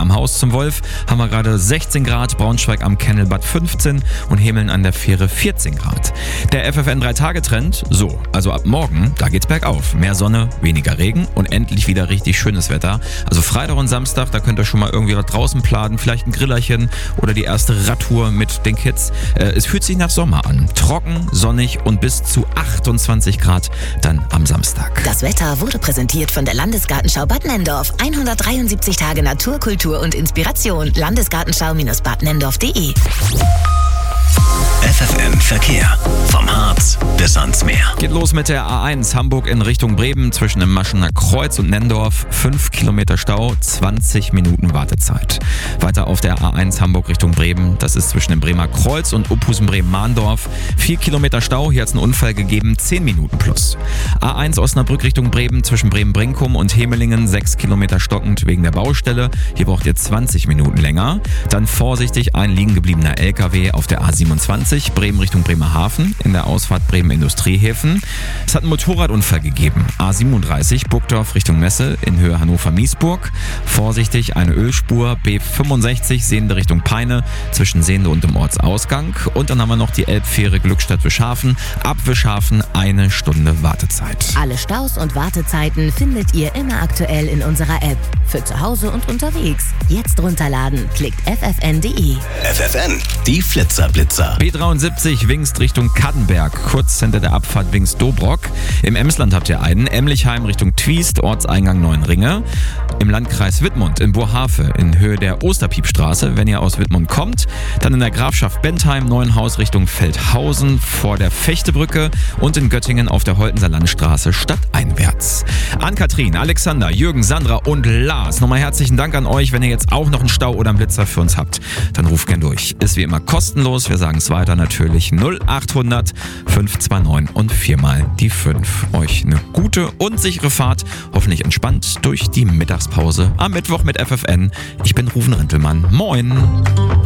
am Haus zum Wolf haben wir gerade 16 Grad, Braunschweig am Kennelbad 15 und Hemeln an der Fähre 14 Grad. Der FFN 3-Tage-Trend, also ab morgen, da geht's bergauf. Mehr Sonne, weniger Regen und endlich wieder richtig schönes Wetter. Also Freitag und Samstag, da könnt ihr schon mal irgendwie was draußen planen, vielleicht ein Grillerchen oder die erste Radtour mit den Kids. Es fühlt sich nach Sommer an. Trocken, sonnig und bis zu 28 Grad dann am Samstag. Das Wetter wurde präsentiert von der Landesgartenschau Bad Nenndorf. 173 Tage Natur, Kultur und Inspiration. Landesgartenschau-badnenndorf.de. FFN Verkehr. Vom Harz bis ans Meer. Geht los mit der A1 Hamburg in Richtung Bremen zwischen dem Maschener Kreuz und Nenndorf. 5 Kilometer Stau, 20 Minuten Wartezeit. Weiter auf der A1 Hamburg Richtung Bremen. Das ist zwischen dem Bremer Kreuz und Uphusen-Bremen-Mahndorf. 4 Kilometer Stau, hier hat es einen Unfall gegeben, 10 Minuten plus. A1 Osnabrück Richtung Bremen zwischen Bremen-Brinkum und Hemelingen. 6 Kilometer stockend wegen der Baustelle. Hier braucht ihr 20 Minuten länger. Dann vorsichtig ein liegen gebliebener LKW auf der A27 Bremen Richtung Bremerhaven in der Ausfahrt Bremen Industriehäfen. Es hat einen Motorradunfall gegeben. A37 Burgdorf Richtung Messe in Höhe Hannover-Miesburg. Vorsichtig eine Ölspur. B65 Sehende Richtung Peine zwischen Sehende und dem Ortsausgang. Und dann haben wir noch die Elbfähre Glückstadt-Wischhafen. Ab Wischhafen 1 Stunde Wartezeit. Alle Staus und Wartezeiten findet ihr immer aktuell in unserer App. Für zu Hause und unterwegs. Jetzt runterladen. Klickt ffn.de. FFN, die Flitzer-Blitzer. B73 Wingst Richtung Kaddenberg, kurz hinter der Abfahrt Wingst-Dobrock. Im Emsland habt ihr einen. Emlichheim Richtung Twiest, Ortseingang Neuenringe. Im Landkreis Wittmund in Boerhaave in Höhe der Osterpiepstraße, wenn ihr aus Wittmund kommt. Dann in der Grafschaft Bentheim, Neuenhaus Richtung Feldhausen vor der Fechtebrücke und in Göttingen auf der Holtenser Landstraße stadteinwärts. Ann-Kathrin, Alexander, Jürgen, Sandra und Lars, nochmal herzlichen Dank an euch. Wenn ihr jetzt auch noch einen Stau oder einen Blitzer für uns habt, dann ruft gern durch. Ist wie immer kostenlos. Wir sagen es weiter natürlich 0800 529 und 4 mal die 5. Euch eine gute und sichere Fahrt, hoffentlich entspannt durch die Mittagspause am Mittwoch mit FFN. Ich bin Rufen Rintelmann. Moin!